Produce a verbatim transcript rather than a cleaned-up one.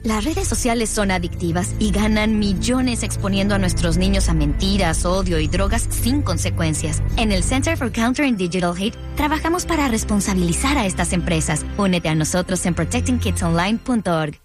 Las redes sociales son adictivas y ganan millones exponiendo a nuestros niños a mentiras, odio y drogas sin consecuencias. En el Center for Countering Digital Hate trabajamos para responsabilizar a estas empresas. Únete a nosotros en protecting kids online punto org.